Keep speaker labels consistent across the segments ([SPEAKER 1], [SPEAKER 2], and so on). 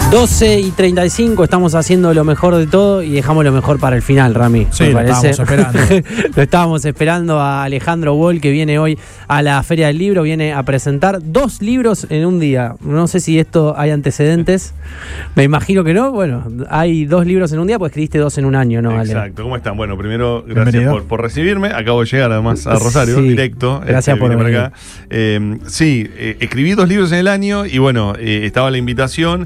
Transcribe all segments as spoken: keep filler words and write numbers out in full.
[SPEAKER 1] doce y treinta y cinco, estamos haciendo lo mejor de todo y dejamos lo mejor para el final, Rami.
[SPEAKER 2] Sí,
[SPEAKER 1] me
[SPEAKER 2] lo
[SPEAKER 1] parece.
[SPEAKER 2] estábamos esperando.
[SPEAKER 1] Lo estábamos esperando a Alejandro Wall, que viene hoy a la Feria del Libro, viene a presentar dos libros en un día. No sé si esto hay antecedentes, me imagino que no. Bueno, hay dos libros en un día, pues escribiste dos en un año, ¿no, Ale?
[SPEAKER 3] Exacto, ¿cómo están? Bueno, primero, gracias por, por recibirme. Acabo de llegar además a Rosario, sí, directo.
[SPEAKER 1] Gracias
[SPEAKER 3] este,
[SPEAKER 1] por venir.
[SPEAKER 3] acá. Eh, sí, eh, escribí dos libros en el año y bueno, eh, estaba la invitación.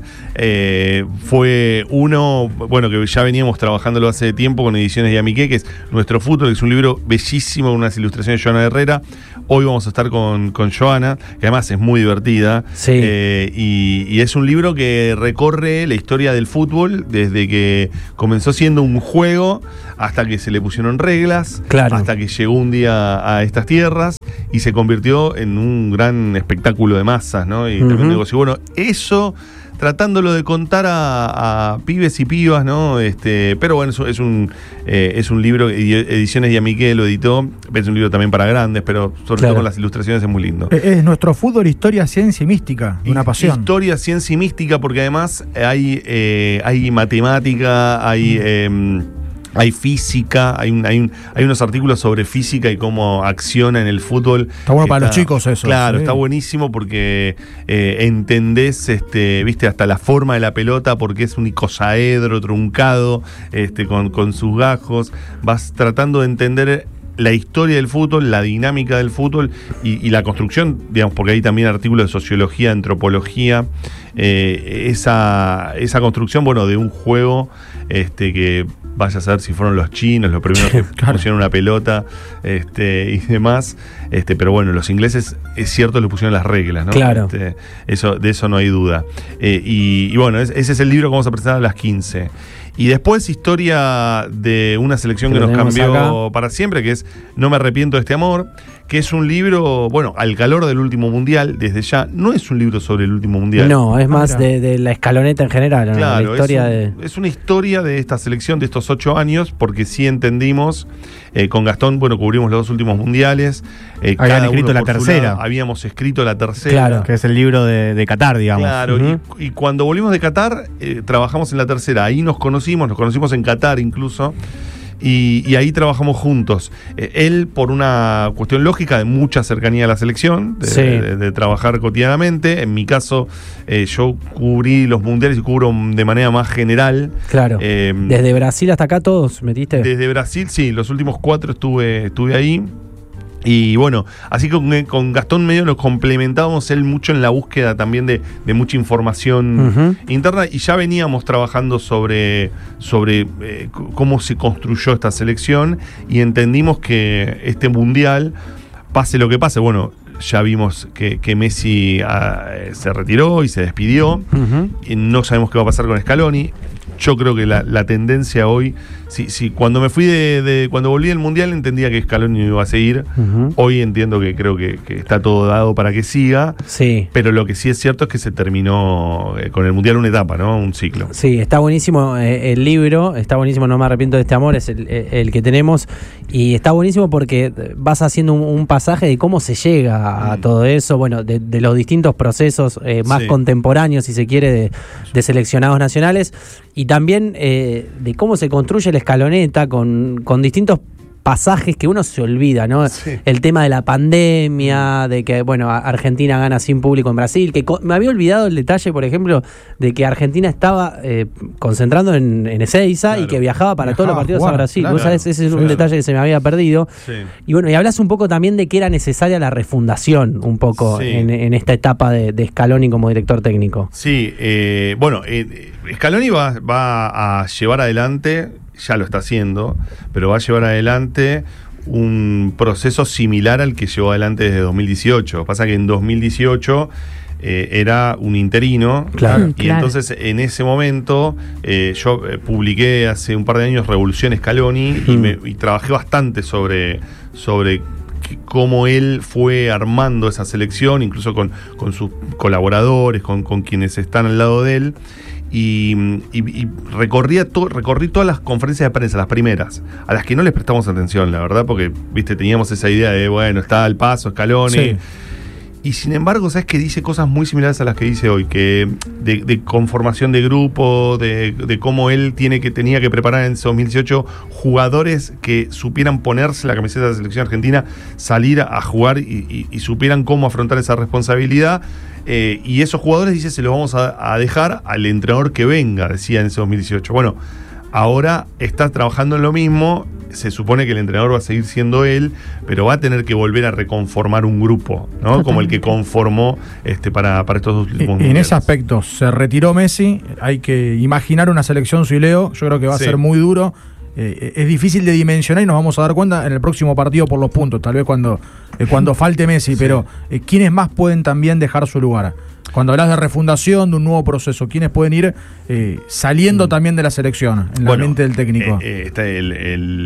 [SPEAKER 3] Eh, fue uno, bueno, que ya veníamos trabajándolo hace tiempo con Ediciones Yamiqué, que es Nuestro Fútbol, que es un libro bellísimo, con unas ilustraciones de Joana Herrera. Hoy vamos a estar con, con Joana, que además es muy divertida.
[SPEAKER 1] Sí.
[SPEAKER 3] Eh, y, y es un libro que recorre la historia del fútbol desde que comenzó siendo un juego hasta que se le pusieron reglas,
[SPEAKER 1] claro,
[SPEAKER 3] hasta que llegó un día a estas tierras y se convirtió en un gran espectáculo de masas, ¿no? Y también uh-huh. negocio. Bueno, eso tratándolo de contar a, a pibes y pibas, ¿no? Este, pero bueno, eso es un eh, es un libro, Ediciones Yamiqué lo editó, es un libro también para grandes, pero sobre claro. todo con las ilustraciones es muy lindo.
[SPEAKER 2] Es Nuestro Fútbol, historia, ciencia y mística, una pasión.
[SPEAKER 3] Historia, ciencia y mística, porque además hay, eh, hay matemática, hay... Eh, Hay física, hay, un, hay, un, hay unos artículos sobre física y cómo acciona en el fútbol.
[SPEAKER 2] Está bueno para está, los chicos eso.
[SPEAKER 3] Claro,
[SPEAKER 2] sí.
[SPEAKER 3] Está buenísimo porque eh, entendés, este, viste, hasta la forma de la pelota, porque es un icosaedro truncado, este, con, con sus gajos. Vas tratando de entender la historia del fútbol, la dinámica del fútbol y, y la construcción, digamos, porque hay también artículos de sociología, antropología, eh, esa, esa construcción, bueno, de un juego este, que vaya a saber si fueron los chinos los primeros que claro. pusieron una pelota este, y demás, este, pero bueno, los ingleses, es cierto, le pusieron las reglas, ¿no?
[SPEAKER 1] Claro.
[SPEAKER 3] Este, eso, de eso no hay duda. Eh, y, y bueno, es, ese es el libro que vamos a presentar a las quince. Y después, historia de una selección que, que nos cambió acá para siempre, que es No me arrepiento de este amor, que es un libro, bueno, al calor del último mundial, desde ya, no es un libro sobre el último mundial.
[SPEAKER 1] No, es más de, de la escaloneta en general, ¿no?
[SPEAKER 3] Claro,
[SPEAKER 1] la historia
[SPEAKER 3] es, un,
[SPEAKER 1] de...
[SPEAKER 3] es una historia de esta selección de estos ocho años, porque sí entendimos, eh, con Gastón, bueno, cubrimos los dos últimos mundiales.
[SPEAKER 2] Eh, Habían escrito la tercera.
[SPEAKER 3] Lado, habíamos escrito la tercera.
[SPEAKER 2] Claro, que es el libro de, de Qatar, digamos.
[SPEAKER 3] Claro, uh-huh. y, y cuando volvimos de Qatar, eh, trabajamos en la tercera. Ahí nos conocimos, nos conocimos en Qatar incluso. Y, y ahí trabajamos juntos. Eh, él, por una cuestión lógica de mucha cercanía a la selección, de, sí. de, de, de trabajar cotidianamente. En mi caso, eh, yo cubrí los mundiales y cubro de manera más general.
[SPEAKER 1] Claro. Eh, desde Brasil hasta acá todos metiste.
[SPEAKER 3] Desde Brasil, sí, los últimos cuatro estuve, estuve ahí. Y bueno, así que con, con Gastón medio nos complementábamos él mucho en la búsqueda también de, de mucha información uh-huh. interna, y ya veníamos trabajando sobre, sobre eh, cómo se construyó esta selección, y entendimos que este mundial, pase lo que pase, bueno, ya vimos que, que Messi ah, se retiró y se despidió, uh-huh. y no sabemos qué va a pasar con Scaloni. Yo creo que la, la tendencia hoy, si, si cuando me fui de, de cuando volví del Mundial entendía que Scaloni iba a seguir, uh-huh. hoy entiendo que creo que, que está todo dado para que siga,
[SPEAKER 1] sí.
[SPEAKER 3] pero lo que sí es cierto es que se terminó eh, con el Mundial una etapa, ¿no? Un ciclo.
[SPEAKER 1] Sí, está buenísimo eh, el libro, está buenísimo, No me arrepiento de este amor, es el, el que tenemos, y está buenísimo porque vas haciendo un, un pasaje de cómo se llega a mm. todo eso, bueno, de, de los distintos procesos eh, más sí. contemporáneos, si se quiere, de, de seleccionados nacionales. Y también eh, de cómo se construye la escaloneta con, con distintos pasajes que uno se olvida, ¿no? Sí. El tema de la pandemia, de que, bueno, Argentina gana sin público en Brasil, que co- me había olvidado el detalle, por ejemplo, de que Argentina estaba eh, concentrando en, en Ezeiza, claro. y que viajaba para viajaba todos los partidos a, jugar, a Brasil. Claro, ¿Vos sabés? Ese es un claro. detalle que se me había perdido. Sí. Y bueno, y hablas un poco también de que era necesaria la refundación, un poco, sí. en, en esta etapa de, de Scaloni como director técnico.
[SPEAKER 3] Sí, eh, bueno, eh, Scaloni va, va a llevar adelante, ya lo está haciendo, pero va a llevar adelante un proceso similar al que llevó adelante desde dos mil dieciocho. Pasa que en dos mil dieciocho eh, era un interino,
[SPEAKER 1] claro,
[SPEAKER 3] y
[SPEAKER 1] claro.
[SPEAKER 3] entonces en ese momento eh, yo eh, publiqué hace un par de años Revolución Scaloni, mm. y, me, y trabajé bastante sobre, sobre cómo él fue armando esa selección, incluso con, con sus colaboradores, con, con quienes están al lado de él. Y, y, y recorría to, recorrí todas las conferencias de prensa, las primeras, a las que no les prestamos atención, la verdad, porque viste teníamos esa idea de, bueno, está al paso, Scaloni. Sí. Y sin embargo, ¿sabes que dice cosas muy similares a las que dice hoy? Que de, de conformación de grupo, de, de cómo él tiene que, tenía que preparar en ese dos mil dieciocho jugadores que supieran ponerse la camiseta de la selección argentina, salir a, a jugar y, y, y supieran cómo afrontar esa responsabilidad. Eh, y esos jugadores, dice, se los vamos a, a dejar al entrenador que venga, decía en ese dos mil dieciocho. Bueno, ahora está trabajando en lo mismo. Se supone que el entrenador va a seguir siendo él, pero va a tener que volver a reconformar un grupo, ¿no? Totalmente. Como el que conformó este, para, para estos dos últimos
[SPEAKER 2] En
[SPEAKER 3] mundiales.
[SPEAKER 2] ese aspecto, se retiró Messi, hay que imaginar una selección Suileo, yo creo que va a sí. ser muy duro. Eh, es difícil de dimensionar y nos vamos a dar cuenta en el próximo partido por los puntos, tal vez cuando, eh, cuando falte Messi, sí. pero eh, ¿quiénes más pueden también dejar su lugar? Cuando hablas de refundación, de un nuevo proceso, ¿quiénes pueden ir eh, saliendo mm. también de la selección, en
[SPEAKER 3] bueno,
[SPEAKER 2] la mente del técnico?
[SPEAKER 3] Eh, eh, está el,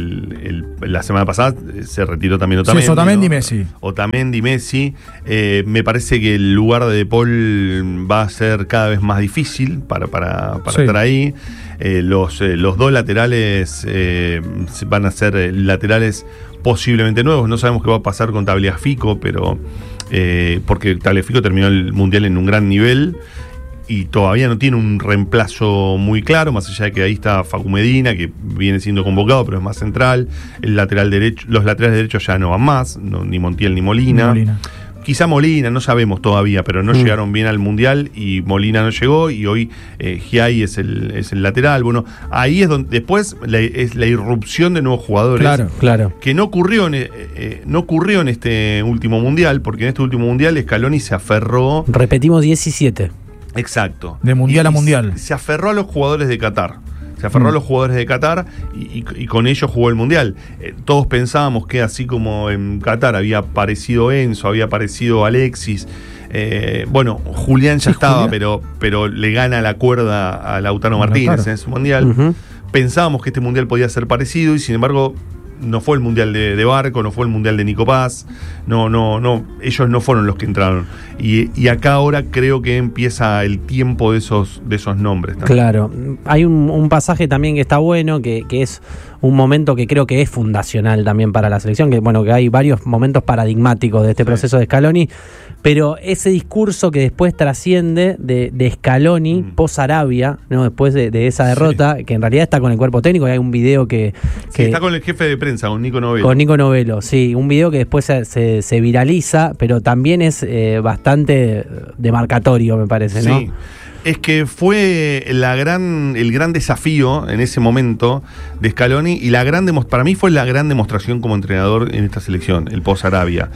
[SPEAKER 3] el, el, la semana pasada se retiró también Otamendi.
[SPEAKER 2] Sí, Otamendi y Messi.
[SPEAKER 3] Otamendi y Messi. Eh, me parece que el lugar de De Paul va a ser cada vez más difícil para, para, para sí. estar ahí. Eh, los, eh, los dos laterales eh, van a ser eh, laterales posiblemente nuevos. No sabemos qué va a pasar con Tagliafico, pero eh, porque Tagliafico terminó el Mundial en un gran nivel y todavía no tiene un reemplazo muy claro, más allá de que ahí está Facu Medina, que viene siendo convocado, pero es más central. El lateral derecho, los laterales derechos ya no van más, no, ni Montiel ni Molina. Ni Molina. Quizá Molina, no sabemos todavía, pero no mm. llegaron bien al Mundial y Molina no llegó y hoy eh, Giai es el, es el lateral. Bueno, ahí es donde después la, es la irrupción de nuevos jugadores.
[SPEAKER 1] Claro, claro.
[SPEAKER 3] Que no ocurrió, en, eh, no ocurrió en este último Mundial, porque en este último Mundial Scaloni se aferró.
[SPEAKER 1] Repetimos diecisiete.
[SPEAKER 3] Exacto.
[SPEAKER 2] De Mundial
[SPEAKER 3] y,
[SPEAKER 2] a Mundial.
[SPEAKER 3] Se aferró a los jugadores de Qatar. Se aferró mm. a los jugadores de Qatar y, y, y con ellos jugó el Mundial. Eh, todos pensábamos que así como en Qatar había aparecido Enzo, había aparecido Alexis, eh, bueno, Julián ya sí, estaba, Julián. Pero, pero le gana la cuerda a Lautaro Martínez claro. en ese Mundial. Uh-huh. Pensábamos que este Mundial podía ser parecido y sin embargo no fue el Mundial de, de Barco, no fue el Mundial de Nico Paz, no, no, no, ellos no fueron los que entraron. Y, y acá ahora creo que empieza el tiempo de esos, de esos nombres también.
[SPEAKER 1] Claro, hay un, un pasaje también que está bueno, que, que es un momento que creo que es fundacional también para la selección, que bueno, que hay varios momentos paradigmáticos de este sí. proceso de Scaloni, pero ese discurso que después trasciende de, de Scaloni mm. post Arabia, ¿no? Después de, de esa derrota, sí. que en realidad está con el cuerpo técnico, y hay un video que, que
[SPEAKER 3] sí, está con el jefe de prensa, con Nico Novello.
[SPEAKER 1] Con Nico Novello, sí, un video que después se, se, se viraliza, pero también es eh, bastante demarcatorio, me parece, ¿no?
[SPEAKER 3] Sí. Es que fue la gran, el gran desafío en ese momento de Scaloni y la gran demo- para mí fue la gran demostración como entrenador en esta selección, el post Arabia,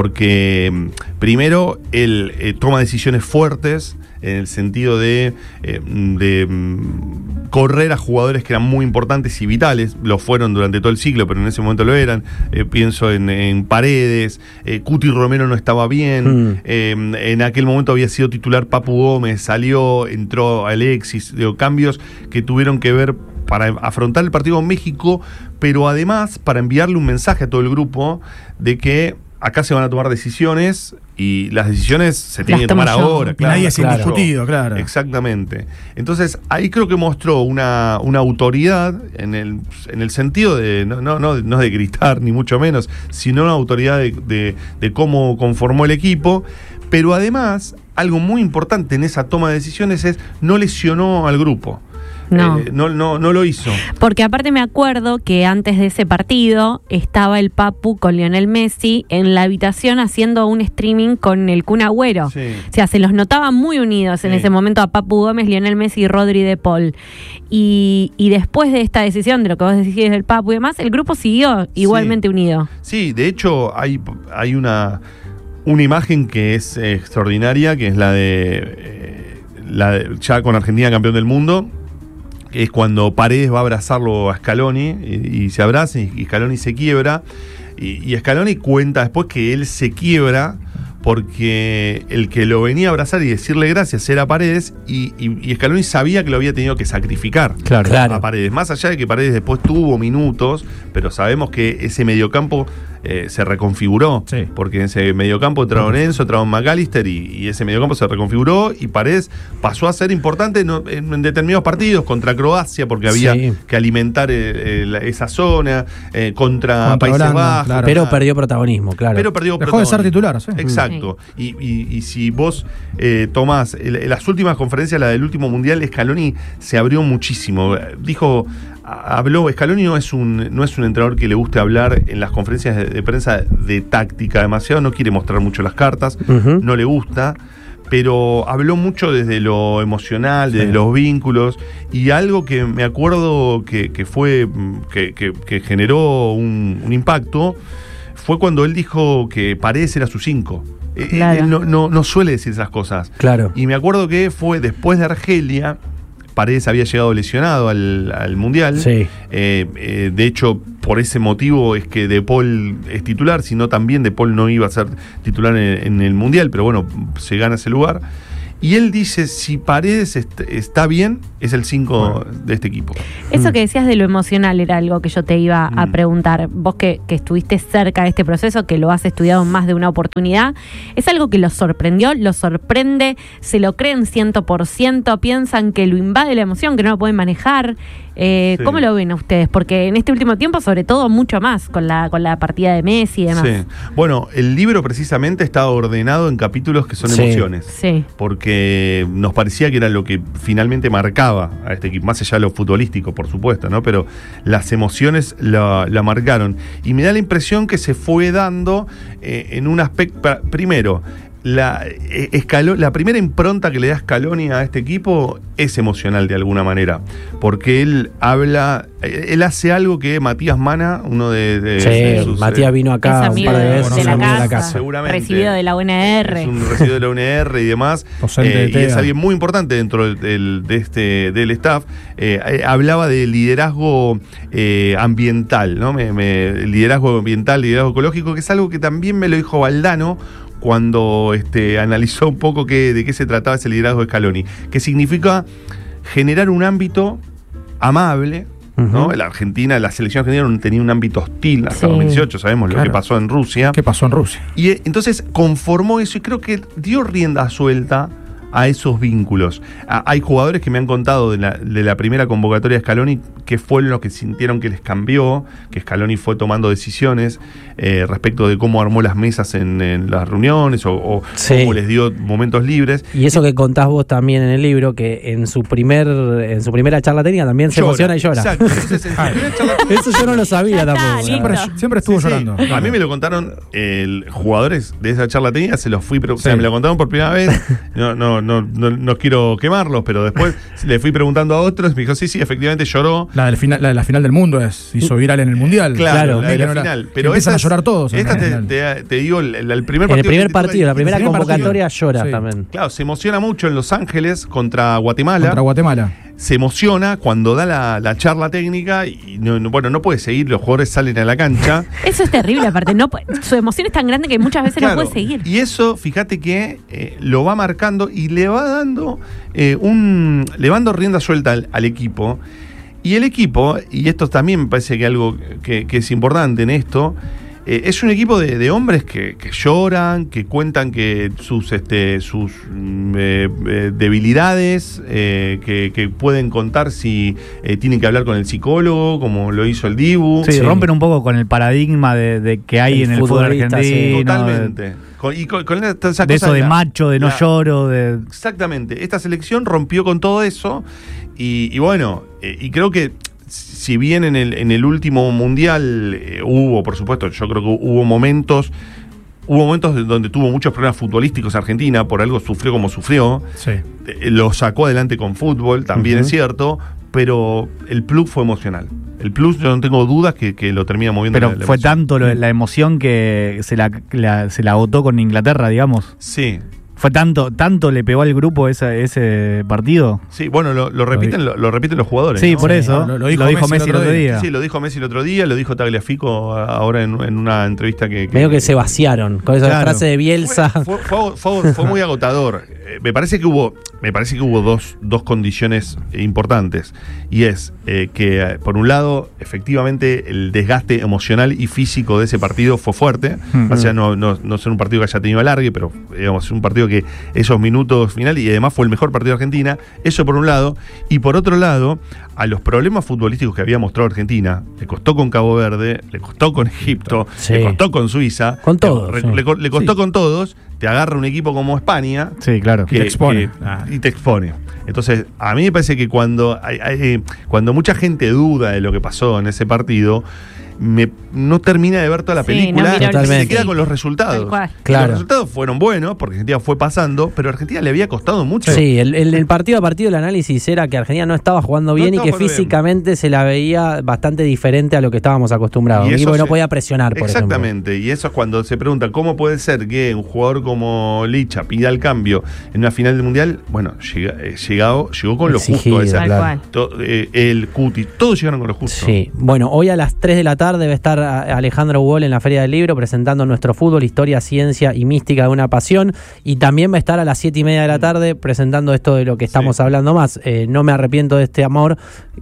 [SPEAKER 3] porque primero él eh, toma decisiones fuertes en el sentido de, eh, de mm, correr a jugadores que eran muy importantes y vitales, lo fueron durante todo el siglo, pero en ese momento lo eran. Eh, pienso en, en Paredes, eh, Cuti Romero no estaba bien, mm. eh, en aquel momento había sido titular Papu Gómez, salió, entró Alexis, digo, cambios que tuvieron que ver para afrontar el partido con México, pero además para enviarle un mensaje a todo el grupo de que acá se van a tomar decisiones y las decisiones se tienen que tomar yo. ahora.
[SPEAKER 2] Claro, y nadie es claro. indiscutido, claro.
[SPEAKER 3] Exactamente. Entonces, ahí creo que mostró una, una autoridad en el, en el sentido de, no, no, no, no de gritar, ni mucho menos, sino una autoridad de, de, de cómo conformó el equipo. Pero además, algo muy importante en esa toma de decisiones es no lesionó al grupo.
[SPEAKER 4] No.
[SPEAKER 3] Eh, no, no, no lo hizo.
[SPEAKER 4] Porque aparte me acuerdo que antes de ese partido estaba el Papu con Lionel Messi en la habitación haciendo un streaming con el Kun Agüero.
[SPEAKER 3] Sí.
[SPEAKER 4] O sea, se los notaba muy unidos sí. en ese momento a Papu Gómez, Lionel Messi y Rodri de Paul. Y, y después de esta decisión, de lo que vos decís del Papu y demás, el grupo siguió igualmente
[SPEAKER 3] sí.
[SPEAKER 4] unido.
[SPEAKER 3] Sí, de hecho hay, hay una, una imagen que es eh, extraordinaria, que es la de, eh, la de ya con Argentina campeón del mundo, que es cuando Paredes va a abrazarlo a Scaloni y, y se abraza y, y Scaloni se quiebra y, y Scaloni cuenta después que él se quiebra porque el que lo venía a abrazar y decirle gracias era Paredes y, y, y Scaloni sabía que lo había tenido que sacrificar
[SPEAKER 1] claro,
[SPEAKER 3] a
[SPEAKER 1] claro.
[SPEAKER 3] Paredes, más allá de que Paredes después tuvo minutos, pero sabemos que ese mediocampo eh, se reconfiguró,
[SPEAKER 2] Sí.
[SPEAKER 3] porque en ese mediocampo entraron Enzo, entraron McAllister y, y ese mediocampo se reconfiguró y Paredes pasó a ser importante en, en, en determinados partidos contra Croacia porque había
[SPEAKER 1] Sí.
[SPEAKER 3] que alimentar eh, eh, la- esa zona, eh, contra,
[SPEAKER 2] Contra
[SPEAKER 3] Países
[SPEAKER 2] Holanda,
[SPEAKER 3] Bajos.
[SPEAKER 2] claro.
[SPEAKER 1] Pero
[SPEAKER 3] nada.
[SPEAKER 1] perdió protagonismo, claro.
[SPEAKER 3] Pero perdió
[SPEAKER 2] Dejó de ser
[SPEAKER 3] protagonismo.
[SPEAKER 2] titular, sí.
[SPEAKER 3] Exacto. Y, y- y si vos eh, tomás el- las últimas conferencias, la del último mundial, Scaloni se abrió muchísimo. Dijo, a- habló, Scaloni no es un no es un entrenador que le guste hablar en las conferencias de, de prensa de táctica demasiado, no quiere mostrar mucho las cartas,
[SPEAKER 1] Ujú.
[SPEAKER 3] no le gusta. Pero habló mucho desde lo emocional, desde
[SPEAKER 2] Sí.
[SPEAKER 3] los vínculos, y algo que me acuerdo que, que fue mm, que, que- que generó un, un impacto fue cuando él dijo que Paredes era su cinco. Eh,
[SPEAKER 4] Claro.
[SPEAKER 3] Él no, no, no suele decir esas cosas.
[SPEAKER 1] Claro.
[SPEAKER 3] Y me acuerdo que fue después de Argelia, Paredes había llegado lesionado al, al Mundial.
[SPEAKER 1] Sí.
[SPEAKER 3] Eh, eh, de hecho, por ese motivo es que De Paul es titular, sino también De Paul no iba a ser titular en, en el Mundial, pero bueno, se gana ese lugar. Y él dice, si Paredes est- está bien, es el cinco de este equipo.
[SPEAKER 4] Eso que decías de lo emocional era algo que yo te iba a
[SPEAKER 3] Mm.
[SPEAKER 4] preguntar. Vos que, que estuviste cerca de este proceso, que lo has estudiado en más de una oportunidad, ¿es algo que los sorprendió? ¿Los sorprende? ¿Se lo creen ciento por ciento? ¿Piensan que lo invade la emoción, que no lo pueden manejar? Eh,
[SPEAKER 3] Sí.
[SPEAKER 4] ¿Cómo lo ven ustedes? Porque en este último tiempo, sobre todo, mucho más con la, con la partida de Messi y demás.
[SPEAKER 3] Sí. Bueno, el libro precisamente está ordenado en capítulos que son
[SPEAKER 1] Sí.
[SPEAKER 3] emociones.
[SPEAKER 4] Sí.
[SPEAKER 3] Porque nos parecía que era lo que finalmente marcaba a este equipo, más allá de lo futbolístico, por supuesto, ¿no? Pero las emociones la, la marcaron. Y me da la impresión que se fue dando eh, en un aspecto. Primero, la, eh, Scalo- la primera impronta que le da Scaloni a este equipo es emocional de alguna manera. Porque él habla. eh, Él hace algo que Matías Mana, uno de. de-
[SPEAKER 1] Sí,
[SPEAKER 3] de sus,
[SPEAKER 1] Matías
[SPEAKER 3] eh,
[SPEAKER 1] vino
[SPEAKER 4] Es
[SPEAKER 1] acá un
[SPEAKER 4] amigo
[SPEAKER 1] par de
[SPEAKER 4] de,
[SPEAKER 1] veces.
[SPEAKER 4] de la
[SPEAKER 1] amigo
[SPEAKER 4] casa,
[SPEAKER 1] de la casa.
[SPEAKER 3] Seguramente.
[SPEAKER 4] recibido de la U N R.
[SPEAKER 3] Es un residuo de la U N R y demás.
[SPEAKER 2] Docente de
[SPEAKER 3] eh, y
[SPEAKER 2] TEA.
[SPEAKER 3] es alguien muy importante dentro del, del- de este, del staff. Eh, eh, hablaba de liderazgo eh, ambiental, ¿no? Me, me- liderazgo ambiental, liderazgo ecológico, que es algo que también me lo dijo Valdano cuando este, analizó un poco qué, de qué se trataba ese liderazgo de Scaloni. Que significa generar un ámbito amable. ¿no?
[SPEAKER 1] Ujú.
[SPEAKER 3] La Argentina, la selección argentina no tenía un ámbito hostil hasta
[SPEAKER 4] Sí.
[SPEAKER 3] dos mil dieciocho, sabemos lo
[SPEAKER 2] Claro.
[SPEAKER 3] que pasó en Rusia.
[SPEAKER 2] ¿Qué pasó en Rusia?
[SPEAKER 3] Y eh, entonces conformó eso y creo que dio rienda suelta a esos vínculos. A- hay jugadores que me han contado de la, de la primera convocatoria de Scaloni que fue lo que sintieron que les cambió, que Scaloni fue tomando decisiones eh, respecto de cómo armó las mesas en, en las reuniones o, o
[SPEAKER 1] Sí.
[SPEAKER 3] cómo les dio momentos libres.
[SPEAKER 1] Y eso que contás vos también en el libro, que en su primer en su primera charla técnica también se
[SPEAKER 3] Llora.
[SPEAKER 1] emociona y llora.
[SPEAKER 3] Exacto. Entonces, en su primera charla técnica-
[SPEAKER 1] Eso yo no lo sabía
[SPEAKER 4] Ya está,
[SPEAKER 1] tampoco.
[SPEAKER 4] listo.
[SPEAKER 2] Siempre, siempre estuvo
[SPEAKER 3] Sí, sí.
[SPEAKER 2] llorando.
[SPEAKER 3] A mí me lo contaron eh, jugadores de esa charla técnica, se los fui, pre- o sea,
[SPEAKER 2] Sí.
[SPEAKER 3] me lo contaron por primera vez. No, no, no, no, no quiero quemarlos, pero después le fui preguntando a otros, me dijo, sí, sí, efectivamente lloró.
[SPEAKER 2] La, del final, la de la final del mundo es, hizo viral en el mundial.
[SPEAKER 3] Claro, la de
[SPEAKER 2] Que
[SPEAKER 3] la
[SPEAKER 2] no era-
[SPEAKER 3] final.
[SPEAKER 2] que
[SPEAKER 3] Pero
[SPEAKER 2] empiezan
[SPEAKER 3] esa
[SPEAKER 2] a
[SPEAKER 3] es-
[SPEAKER 2] llorar todos. en
[SPEAKER 3] Esta
[SPEAKER 2] la
[SPEAKER 3] te,
[SPEAKER 2] final.
[SPEAKER 3] te- te digo, el, el primer
[SPEAKER 1] En
[SPEAKER 3] partido.
[SPEAKER 1] el primer
[SPEAKER 3] que te toca-
[SPEAKER 1] partido, la primera
[SPEAKER 2] el primer
[SPEAKER 1] convocatoria
[SPEAKER 2] partido.
[SPEAKER 1] llora
[SPEAKER 2] Sí.
[SPEAKER 1] también.
[SPEAKER 3] Claro, se emociona mucho en Los Ángeles contra Guatemala.
[SPEAKER 2] Contra Guatemala.
[SPEAKER 3] Se emociona cuando da la, la charla técnica y no, no- bueno, no puede seguir, los jugadores salen a la cancha.
[SPEAKER 4] Eso es terrible, aparte. No, pu- su emoción es tan grande que muchas veces
[SPEAKER 3] Claro,
[SPEAKER 4] no puede seguir.
[SPEAKER 3] Y eso, fíjate que eh, lo va marcando y le va dando eh, un. le va dando rienda suelta al, al equipo. Y el equipo, y esto también me parece que algo que, que es importante en esto, eh, es un equipo de, de hombres que, que lloran, que cuentan que sus este, sus mm, eh, eh, debilidades, eh, que, que pueden contar si eh, tienen que hablar con el psicólogo, como lo hizo el Dibu.
[SPEAKER 5] Sí,
[SPEAKER 1] Sí.
[SPEAKER 5] rompen un poco con el paradigma de, de que hay
[SPEAKER 1] El
[SPEAKER 5] en el fútbol
[SPEAKER 1] futbolista, sí.
[SPEAKER 5] argentino.
[SPEAKER 3] Totalmente. Con- y con, con esta- esa
[SPEAKER 5] De
[SPEAKER 3] cosa
[SPEAKER 5] eso de
[SPEAKER 3] la-
[SPEAKER 5] macho, de no
[SPEAKER 3] la-
[SPEAKER 5] lloro, de...
[SPEAKER 3] Exactamente. Esta selección rompió con todo eso. Y, y bueno, eh, y creo que si bien en el, en el último mundial eh, hubo, por supuesto, yo creo que hubo momentos. Hubo momentos de- donde tuvo muchos problemas futbolísticos Argentina, por algo sufrió como sufrió.
[SPEAKER 2] Sí.
[SPEAKER 3] Eh, lo sacó adelante con fútbol, también
[SPEAKER 1] Ujú.
[SPEAKER 3] es cierto, pero el plus fue emocional. El plus, yo no tengo dudas que, que lo termina moviendo.
[SPEAKER 5] Pero
[SPEAKER 3] la- la
[SPEAKER 5] fue
[SPEAKER 3] emoción.
[SPEAKER 5] tanto lo- la emoción que se la, la- se la agotó con Inglaterra, digamos.
[SPEAKER 3] Sí.
[SPEAKER 5] ¿Fue tanto, tanto le pegó al grupo esa, ese partido?
[SPEAKER 3] Sí, bueno, lo, lo repiten lo, lo repiten los jugadores.
[SPEAKER 5] Sí,
[SPEAKER 3] ¿no?
[SPEAKER 5] por eso.
[SPEAKER 2] Lo-
[SPEAKER 5] Lo,
[SPEAKER 2] lo dijo
[SPEAKER 5] dijo
[SPEAKER 2] Messi
[SPEAKER 5] Messi el otro día.
[SPEAKER 3] Sí, sí, lo dijo Messi el otro día, lo dijo Tagliafico ahora en, en una entrevista que... que
[SPEAKER 1] Medio que se vaciaron con esa
[SPEAKER 5] Claro.
[SPEAKER 1] frase de Bielsa.
[SPEAKER 3] Fue, fue- fue- fue muy agotador. Eh, me parece que hubo, me parece que hubo dos, dos condiciones importantes. Y es eh, que, eh, por un lado, efectivamente, el desgaste emocional y físico de ese partido fue fuerte.
[SPEAKER 5] Mm.
[SPEAKER 3] O sea, no, no, no es un partido que haya tenido alargue, pero digamos, es un partido que esos minutos finales, y además fue el mejor partido de Argentina. Eso por un lado. Y por otro lado, a los problemas futbolísticos que había mostrado Argentina, le costó con Cabo Verde, le costó con Egipto,
[SPEAKER 1] Sí.
[SPEAKER 3] le costó con Suiza.
[SPEAKER 1] Con todos,
[SPEAKER 3] Le,
[SPEAKER 1] sí.
[SPEAKER 3] le- le costó
[SPEAKER 2] Sí.
[SPEAKER 3] con todos. Te agarra un equipo como España.
[SPEAKER 5] Sí, claro.
[SPEAKER 2] Y te expone.
[SPEAKER 3] que- y te expone. Entonces, a mí me parece que cuando, hay- hay- cuando mucha gente duda de lo que pasó en ese partido, me, no termina de ver toda la
[SPEAKER 4] Sí,
[SPEAKER 3] película
[SPEAKER 4] no
[SPEAKER 3] y
[SPEAKER 4] miró
[SPEAKER 1] el
[SPEAKER 3] se
[SPEAKER 1] video.
[SPEAKER 3] queda con los
[SPEAKER 4] Tal
[SPEAKER 3] resultados.
[SPEAKER 4] cual.
[SPEAKER 3] Y
[SPEAKER 1] Claro.
[SPEAKER 3] Los resultados fueron buenos porque Argentina fue pasando, pero a Argentina le había costado mucho.
[SPEAKER 1] Sí, el, el- el partido a partido el análisis era que Argentina no estaba jugando bien y
[SPEAKER 3] estaba
[SPEAKER 1] que
[SPEAKER 3] jugando bien.
[SPEAKER 1] físicamente se la veía bastante diferente a lo que estábamos acostumbrados.
[SPEAKER 3] Y
[SPEAKER 1] Un
[SPEAKER 3] eso
[SPEAKER 1] equipo que no
[SPEAKER 3] se-
[SPEAKER 1] podía presionar, por
[SPEAKER 3] Exactamente, y eso es cuando se pregunta cómo puede ser que un jugador como Licha pida el cambio en una final del Mundial. Bueno, llega, eh, llegado, llegó con lo justo.
[SPEAKER 1] Exigido,
[SPEAKER 3] Esa,
[SPEAKER 4] Tal
[SPEAKER 1] claro.
[SPEAKER 4] cual.
[SPEAKER 3] to- eh, el Cuti, todos llegaron con lo justo.
[SPEAKER 1] Sí, bueno, hoy a las tres de la tarde va a estar a- Alejandro Huol en la Feria del Libro presentando nuestro fútbol, historia, ciencia y mística de una pasión. Y también va a estar a las siete y media de la tarde presentando esto de lo que estamos
[SPEAKER 3] Sí.
[SPEAKER 1] hablando más. Eh, no me arrepiento de este amor,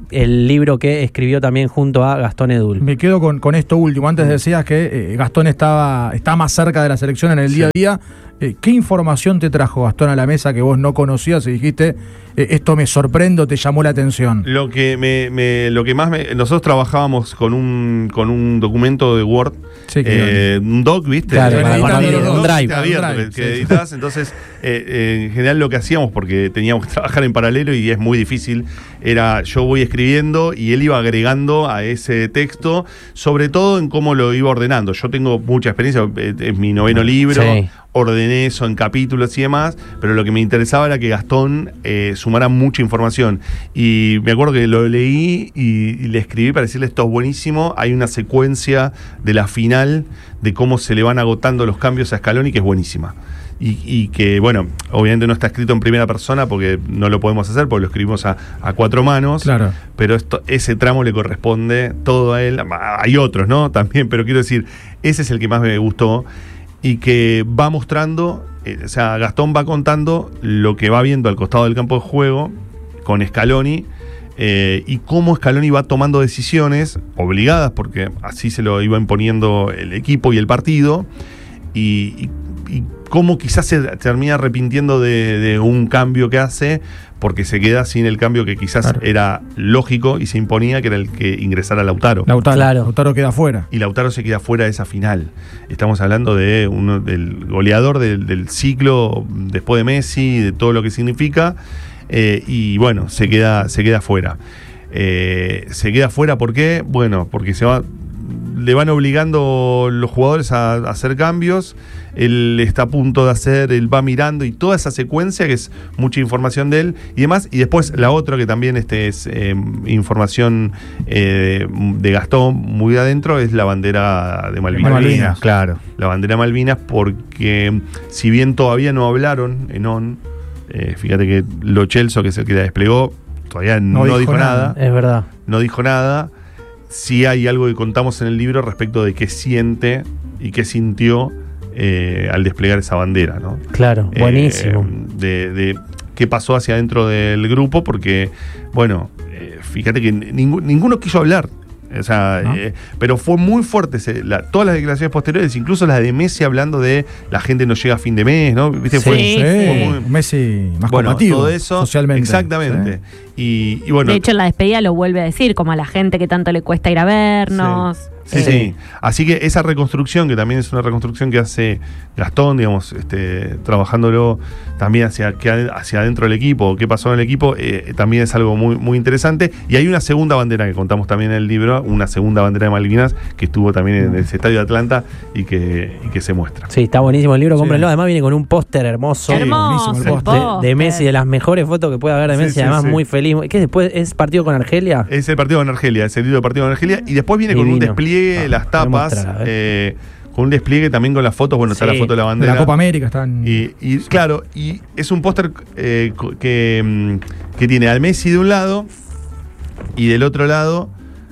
[SPEAKER 1] el libro que escribió también junto a Gastón Edul.
[SPEAKER 2] Me quedo con, con esto último. Antes decías que eh, Gastón estaba está más cerca de la selección en el día a día. Eh, ¿Qué información te trajo Gastón a la mesa que vos no conocías y dijiste, eh, esto me sorprende o te llamó la atención?
[SPEAKER 3] Lo que me, me- lo que más me, nosotros trabajábamos con un con un documento de Word,
[SPEAKER 2] Sí, que-
[SPEAKER 3] eh, un doc, ¿viste?
[SPEAKER 1] Claro,
[SPEAKER 3] Eh,
[SPEAKER 2] para
[SPEAKER 3] un
[SPEAKER 2] guardar
[SPEAKER 3] doc
[SPEAKER 2] los
[SPEAKER 1] dos,
[SPEAKER 3] abierto,
[SPEAKER 2] abierto,
[SPEAKER 3] que-
[SPEAKER 2] sí,
[SPEAKER 3] que
[SPEAKER 2] sí.
[SPEAKER 3] editas. Entonces, eh, eh, en general lo que hacíamos, porque teníamos que trabajar en paralelo y es muy difícil, era yo voy escribiendo y él iba agregando a ese texto, sobre todo en cómo lo iba ordenando. Yo tengo mucha experiencia, eh, es mi noveno libro.
[SPEAKER 1] Sí.
[SPEAKER 3] Ordené eso en capítulos y demás, pero lo que me interesaba era que Gastón eh, sumara mucha información. Y me acuerdo que lo leí y, y le escribí para decirle esto es buenísimo. Hay una secuencia de la final de cómo se le van agotando los cambios a Scaloni que es buenísima. Y, y que, bueno, obviamente no está escrito en primera persona porque no lo podemos hacer, porque lo escribimos a, a cuatro manos.
[SPEAKER 2] Claro.
[SPEAKER 3] Pero esto, ese tramo le corresponde todo a él. Hay otros, ¿no? También, pero quiero decir, ese es el que más me gustó. Y que va mostrando, eh, o sea, Gastón va contando lo que va viendo al costado del campo de juego con Scaloni eh, y cómo Scaloni va tomando decisiones obligadas, porque así se lo iba imponiendo el equipo y el partido, y, y, y cómo quizás se termina arrepintiendo de, de un cambio que hace, porque se queda sin el cambio que quizás
[SPEAKER 2] Claro.
[SPEAKER 3] era lógico y se imponía, que era el que ingresara Lautaro.
[SPEAKER 2] Lautaro,
[SPEAKER 1] Claro.
[SPEAKER 2] Lautaro queda fuera.
[SPEAKER 3] Y Lautaro se queda fuera de esa final. Estamos hablando de uno del goleador del, del ciclo después de Messi, de todo lo que significa. eh, y bueno, se queda, se queda fuera. Eh, se queda fuera, ¿por qué? Bueno, porque se va, le van obligando los jugadores a, a hacer cambios. Él está a punto de hacer, él va mirando y toda esa secuencia que es mucha información de él y demás. Y después la otra que también este es eh, información eh, de Gastón muy adentro es la bandera de Malvinas.
[SPEAKER 2] Malvinas,
[SPEAKER 5] claro.
[SPEAKER 3] La bandera de Malvinas, porque si bien todavía no hablaron en O N, eh, fíjate que Lo Celso, que es el que la desplegó, todavía no,
[SPEAKER 2] No
[SPEAKER 3] dijo,
[SPEAKER 2] dijo
[SPEAKER 3] nada.
[SPEAKER 2] nada.
[SPEAKER 1] Es verdad.
[SPEAKER 3] No dijo nada. Sí hay algo que contamos en el libro respecto de qué siente y qué sintió eh, al desplegar esa bandera, ¿no?
[SPEAKER 1] Claro,
[SPEAKER 3] Eh,
[SPEAKER 1] buenísimo.
[SPEAKER 3] de, de qué pasó hacia adentro del grupo, porque, bueno, eh, fíjate que ningú- ninguno quiso hablar. O sea,
[SPEAKER 2] ¿No?
[SPEAKER 3] eh, pero fue muy fuerte se- la- todas las declaraciones posteriores, incluso las de Messi hablando de la gente no llega a fin de mes, ¿no? ¿Viste?
[SPEAKER 1] Sí,
[SPEAKER 3] Fue-
[SPEAKER 4] sí.
[SPEAKER 3] fue muy-
[SPEAKER 2] Un Messi más
[SPEAKER 3] bueno,
[SPEAKER 2] combativo
[SPEAKER 3] todo eso
[SPEAKER 2] socialmente.
[SPEAKER 3] exactamente. Y, y bueno,
[SPEAKER 4] De hecho, en la despedida lo vuelve a decir, como a la gente que tanto le cuesta ir a vernos.
[SPEAKER 3] Sí,
[SPEAKER 4] Eh,
[SPEAKER 3] sí. Así que esa reconstrucción, que también es una reconstrucción que hace Gastón, digamos, este, trabajándolo también hacia, que ad- hacia adentro del equipo, qué pasó en el equipo, eh, también es algo muy, muy interesante. Y hay una segunda bandera que contamos también en el libro, una segunda bandera de Malvinas, que estuvo también en ese estadio de Atlanta y que, y que se muestra.
[SPEAKER 1] Sí, está buenísimo el libro,
[SPEAKER 2] Sí.
[SPEAKER 1] cómprenlo. Además viene con un póster hermoso.
[SPEAKER 4] Hermoso,
[SPEAKER 2] buenísimo el
[SPEAKER 4] el
[SPEAKER 2] póster.
[SPEAKER 1] De,
[SPEAKER 4] póster.
[SPEAKER 1] de Messi, de las mejores fotos que puede haber de
[SPEAKER 3] Sí,
[SPEAKER 1] Messi,
[SPEAKER 3] sí,
[SPEAKER 1] además
[SPEAKER 3] sí.
[SPEAKER 1] muy feliz. ¿Qué después es partido con Argelia?
[SPEAKER 3] Es el partido con Argelia, es el libro de partido con Argelia. Y después viene con un
[SPEAKER 1] Divino.
[SPEAKER 3] despliegue de
[SPEAKER 1] Ah,
[SPEAKER 3] las
[SPEAKER 1] voy a
[SPEAKER 3] tapas.
[SPEAKER 1] mostrar, a ver.
[SPEAKER 3] eh, con un despliegue también con las fotos. Bueno,
[SPEAKER 1] Sí.
[SPEAKER 3] está la foto de la
[SPEAKER 2] De
[SPEAKER 3] bandera.
[SPEAKER 2] la Copa América están.
[SPEAKER 3] Y, y claro, y es un póster eh, co- que, mm, que tiene al Messi de un lado y del otro lado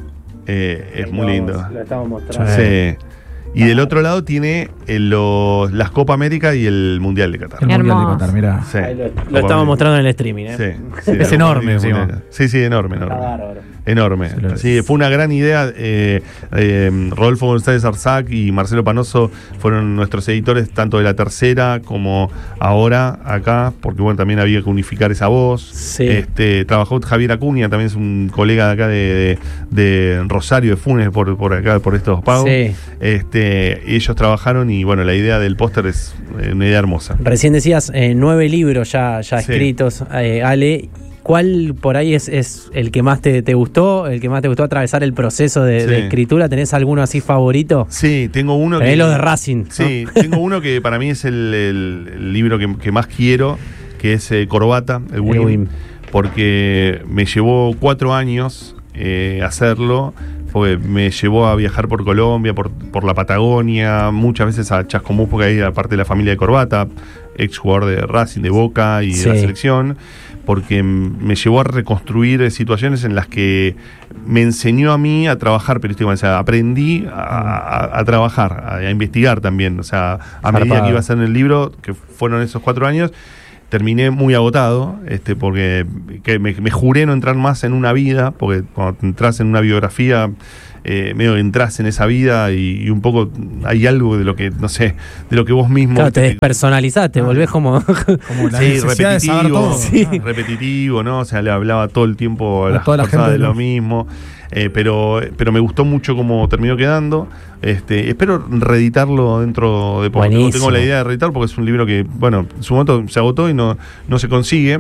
[SPEAKER 3] eh, es muy lindo.
[SPEAKER 1] Lo estamos mostrando.
[SPEAKER 3] Sí. Y del otro lado tiene eh, los, las Copa América y el Mundial de Qatar.
[SPEAKER 2] el Mundial de
[SPEAKER 4] Hermoso.
[SPEAKER 2] Qatar, mirá.
[SPEAKER 3] Sí.
[SPEAKER 1] Ahí lo, lo
[SPEAKER 3] Copa
[SPEAKER 1] estamos
[SPEAKER 3] América.
[SPEAKER 1] mostrando en el streaming, ¿eh?
[SPEAKER 3] Sí, sí,
[SPEAKER 5] Es
[SPEAKER 3] la
[SPEAKER 5] enorme,
[SPEAKER 3] Copa América.
[SPEAKER 5] encima.
[SPEAKER 3] Sí, sí, enorme,
[SPEAKER 1] Está
[SPEAKER 3] enorme.
[SPEAKER 1] bárbaro.
[SPEAKER 3] Enorme.
[SPEAKER 2] Se lo-
[SPEAKER 3] Sí, fue una gran idea. Eh, eh, Rodolfo González Arzac y Marcelo Panoso fueron nuestros editores, tanto de La Tercera como ahora acá, porque bueno, también había que unificar esa voz.
[SPEAKER 1] Sí.
[SPEAKER 3] Este, trabajó Javier Acuña, también es un colega de acá de, de, de Rosario de Funes, por, por acá, por estos pagos.
[SPEAKER 1] Sí.
[SPEAKER 3] Este, ellos trabajaron y bueno, la idea del póster es eh, una idea hermosa.
[SPEAKER 1] Recién decías eh, nueve libros ya, ya
[SPEAKER 3] Sí.
[SPEAKER 1] escritos, eh, Ale. ¿Cuál por ahí es, es el que más te, te gustó? ¿El que más te gustó atravesar el proceso de,
[SPEAKER 3] Sí.
[SPEAKER 1] de escritura? ¿Tenés alguno así favorito?
[SPEAKER 3] Sí, tengo uno
[SPEAKER 1] Tenés
[SPEAKER 3] que.
[SPEAKER 1] lo de Racing, ¿no?
[SPEAKER 3] Sí, tengo uno que para mí es el, el- el libro que, que más quiero, que es eh, Corbata, el W I M,
[SPEAKER 1] W I M.
[SPEAKER 3] porque me llevó cuatro años eh, hacerlo, porque me llevó a viajar por Colombia, por, por la Patagonia, muchas veces a Chascomús, porque hay aparte de la familia de Corbata, ex jugador de Racing, de Boca y
[SPEAKER 1] Sí.
[SPEAKER 3] de la selección, porque m- me llevó a reconstruir situaciones en las que me enseñó a mí a trabajar periodísticamente. O sea, aprendí a, a- a trabajar, a, a investigar también. O sea, a medida
[SPEAKER 1] Zarpado.
[SPEAKER 3] que iba a hacer el libro, que fueron esos cuatro años, terminé muy agotado, este, porque que me, me juré no entrar más en una vida, porque cuando entras en una biografía, eh, medio que entras en esa vida y, y un poco hay algo de lo que, no sé, de lo que vos mismo...
[SPEAKER 1] Claro, te
[SPEAKER 3] te-
[SPEAKER 1] despersonalizaste, volvés como...
[SPEAKER 2] Como la
[SPEAKER 3] Sí,
[SPEAKER 2] necesidad de saber
[SPEAKER 3] repetitivo,
[SPEAKER 2] todo.
[SPEAKER 1] Sí.
[SPEAKER 2] Ah.
[SPEAKER 3] repetitivo, ¿no? O sea, le hablaba todo el tiempo a
[SPEAKER 2] A
[SPEAKER 3] las
[SPEAKER 2] toda la
[SPEAKER 3] personas
[SPEAKER 2] gente
[SPEAKER 3] de
[SPEAKER 2] de
[SPEAKER 3] lo
[SPEAKER 2] los-
[SPEAKER 3] mismo. Eh, pero, pero me gustó mucho cómo terminó quedando. Este, espero reeditarlo dentro de poco. Tengo,
[SPEAKER 1] Buenísimo.
[SPEAKER 3] tengo la idea de reeditarlo porque es un libro que, bueno, en su momento se agotó y no, no se consigue.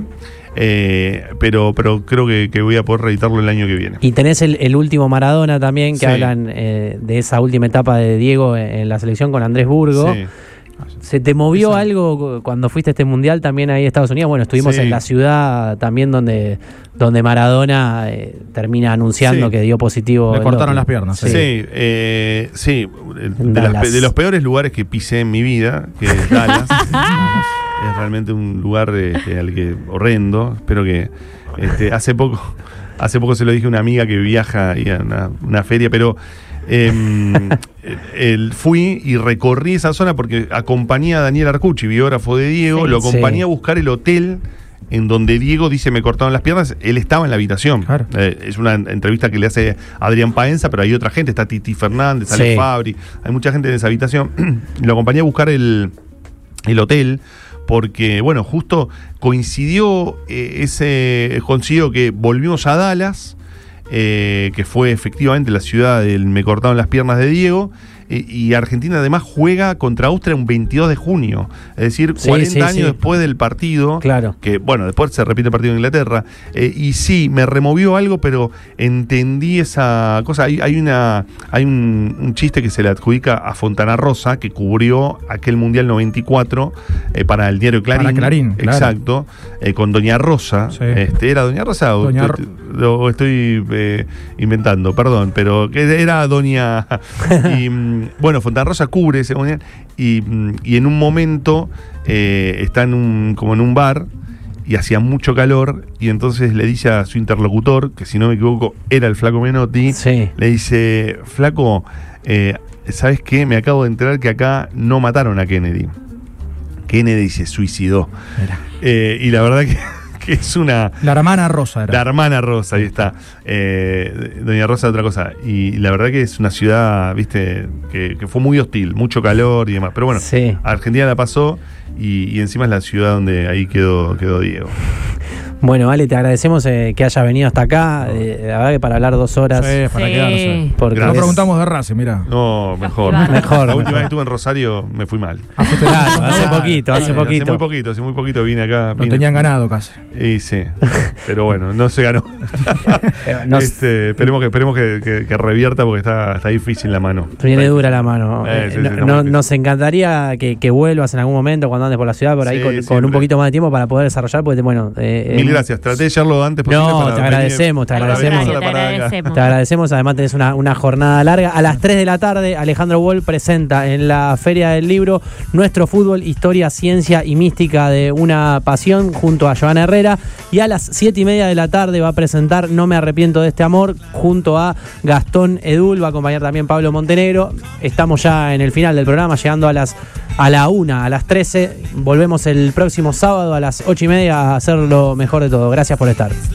[SPEAKER 3] Eh, pero, pero creo que, que voy a poder reeditarlo el año que viene.
[SPEAKER 1] Y tenés el, el último Maradona también, que
[SPEAKER 3] Sí.
[SPEAKER 1] hablan eh, de esa última etapa de Diego en, en la selección con Andrés Burgo.
[SPEAKER 3] Sí.
[SPEAKER 1] ¿Se te movió
[SPEAKER 2] Esa-
[SPEAKER 1] algo cuando fuiste a este mundial también ahí a Estados Unidos? Bueno, estuvimos
[SPEAKER 3] Sí.
[SPEAKER 1] en la ciudad también donde, donde Maradona eh, termina anunciando
[SPEAKER 3] Sí.
[SPEAKER 1] que dio positivo.
[SPEAKER 2] Le
[SPEAKER 1] el
[SPEAKER 2] cortaron
[SPEAKER 1] doping.
[SPEAKER 2] las piernas,
[SPEAKER 3] Sí, eh, sí,
[SPEAKER 1] En
[SPEAKER 3] de, las
[SPEAKER 1] Dallas.
[SPEAKER 3] pe- de los peores lugares que pisé en mi vida, que es Dallas. Es realmente un lugar este, al que horrendo. Espero que este, hace poco, hace poco se lo dije a una amiga que viaja y a una, una feria, pero em, el, fui y recorrí esa zona porque acompañé a Daniel Arcucci, biógrafo de Diego,
[SPEAKER 4] Sí.
[SPEAKER 3] lo acompañé
[SPEAKER 1] Sí.
[SPEAKER 3] a buscar el hotel en donde Diego dice me cortaron las piernas. Él estaba en la habitación.
[SPEAKER 2] Claro.
[SPEAKER 3] Eh, es una entrevista que le hace Adrián Paenza, pero hay otra gente, está Titi Fernández, Ale
[SPEAKER 1] Sí.
[SPEAKER 3] Fabri, hay mucha gente en esa habitación. Lo acompañé a buscar el, el hotel, porque, bueno, justo coincidió eh, ese, coincidió que volvimos a Dallas, eh, que fue efectivamente la ciudad del me cortaron las piernas de Diego, eh, y Argentina además juega contra Austria un veintidós de junio, es decir,
[SPEAKER 1] Sí,
[SPEAKER 3] cuarenta
[SPEAKER 1] sí,
[SPEAKER 3] años
[SPEAKER 1] sí.
[SPEAKER 3] después del partido,
[SPEAKER 1] Claro.
[SPEAKER 3] que bueno, después se repite el partido en Inglaterra, eh, y sí, me removió algo, pero entendí esa cosa. Hay, hay una hay un, un chiste que se le adjudica a Fontana Rosa, que cubrió aquel Mundial noventa y cuatro eh, para el diario Clarín.
[SPEAKER 2] Para Clarín, claro.
[SPEAKER 3] Exacto, eh, con Doña Rosa.
[SPEAKER 2] Sí.
[SPEAKER 3] Este, ¿Era Doña Rosa o
[SPEAKER 2] Doña
[SPEAKER 3] estoy, o estoy eh, inventando? Perdón, pero que era Doña... y, mm, bueno, Fontana Rosa cubre ese Mundial y, mm, y en un momento eh, está en un, como en un bar y hacía mucho calor y entonces le dice a su interlocutor, que si no me equivoco era el Flaco Menotti,
[SPEAKER 1] Sí.
[SPEAKER 3] le dice, Flaco, eh, ¿sabes qué? Me acabo de enterar que acá no mataron a Kennedy. Kennedy se suicidó.
[SPEAKER 2] Mira.
[SPEAKER 3] Eh, y la verdad que, que es una...
[SPEAKER 2] La hermana Rosa era.
[SPEAKER 3] La hermana Rosa, ahí está. Eh, Doña Rosa, otra cosa. Y la verdad que es una ciudad, viste, que, que fue muy hostil, mucho calor y demás. Pero bueno,
[SPEAKER 1] Sí.
[SPEAKER 3] Argentina la pasó y, y encima es la ciudad donde ahí quedó, quedó Diego.
[SPEAKER 1] Bueno, Ale, te agradecemos eh, que hayas venido hasta acá. Eh, la verdad que para hablar dos horas.
[SPEAKER 2] Sí, para
[SPEAKER 4] Sí.
[SPEAKER 2] quedarse.
[SPEAKER 1] Porque
[SPEAKER 2] No
[SPEAKER 3] Gracias.
[SPEAKER 2] preguntamos de Racing, mira.
[SPEAKER 3] No, mejor.
[SPEAKER 4] Mejor,
[SPEAKER 1] mejor.
[SPEAKER 3] La última vez que estuve en Rosario me fui mal.
[SPEAKER 1] Claro, hace poquito, hace
[SPEAKER 3] Hace
[SPEAKER 1] poquito.
[SPEAKER 3] muy poquito, hace muy poquito vine acá.
[SPEAKER 2] Lo
[SPEAKER 3] vine-
[SPEAKER 2] tenían ganado casi.
[SPEAKER 3] Y sí. pero bueno, no se ganó.
[SPEAKER 1] Nos-
[SPEAKER 3] este, esperemos que, esperemos que, que- que revierta porque está, está difícil la mano.
[SPEAKER 1] Viene dura la mano.
[SPEAKER 3] Eh,
[SPEAKER 1] Eh,
[SPEAKER 3] sí, sí,
[SPEAKER 1] no-
[SPEAKER 3] está
[SPEAKER 1] no-
[SPEAKER 3] muy difícil.
[SPEAKER 1] nos encantaría que, que vuelvas en algún momento cuando andes por la ciudad, por ahí
[SPEAKER 3] Sí,
[SPEAKER 1] con, con
[SPEAKER 3] siempre.
[SPEAKER 1] un poquito más de tiempo para poder desarrollar, porque bueno. eh,
[SPEAKER 3] Mil
[SPEAKER 1] eh,
[SPEAKER 3] gracias. Traté de llegarlo antes posible.
[SPEAKER 1] No,
[SPEAKER 3] para
[SPEAKER 1] te
[SPEAKER 3] venir-
[SPEAKER 1] agradecemos, te
[SPEAKER 4] Al
[SPEAKER 3] para
[SPEAKER 1] agradecemos.
[SPEAKER 3] venir a
[SPEAKER 4] contrario,
[SPEAKER 3] la
[SPEAKER 4] te
[SPEAKER 3] parada acá.
[SPEAKER 4] agradecemos.
[SPEAKER 1] Te agradecemos, además tenés una, una jornada larga. A las tres de la tarde, Alejandro Wall presenta en la Feria del Libro Nuestro Fútbol, Historia, Ciencia y Mística de una Pasión junto a Joana Herrera. Y a las siete y media de la tarde va a presentar No me arrepiento de este amor junto a Gastón Edul, va a acompañar también Pablo Montenegro. Estamos ya en el final del programa, llegando a las a la una, a las trece. Volvemos el próximo sábado a las ocho y media a hacer lo mejor de todo. Gracias por estar.